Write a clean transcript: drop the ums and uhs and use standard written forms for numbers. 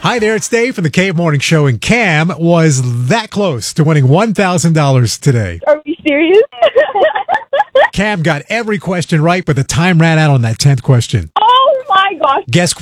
Hi there, it's Dave from the Cave Morning Show, and Cam was that close to winning $1,000 today. Are we serious? Cam got every question right, but the time ran out on that 10th question. Oh my gosh. Guess